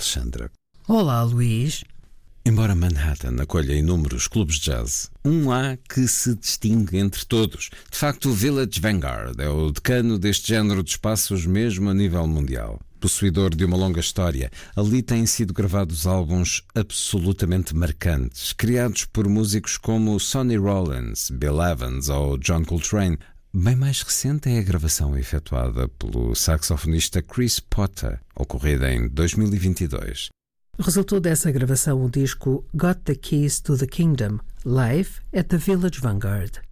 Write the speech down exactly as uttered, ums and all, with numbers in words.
Alexandra. Olá, Luís. Embora Manhattan acolha inúmeros clubes de jazz, um há que se distingue entre todos. De facto, o Village Vanguard é o decano deste género de espaços mesmo a nível mundial. Possuidor de uma longa história, ali têm sido gravados álbuns absolutamente marcantes, criados por músicos como Sonny Rollins, Bill Evans ou John Coltrane. Bem mais recente é a gravação efetuada pelo saxofonista Chris Potter, ocorrida em dois mil e vinte e dois. Resultou dessa gravação o disco Got the Keys to the Kingdom, live at the Village Vanguard.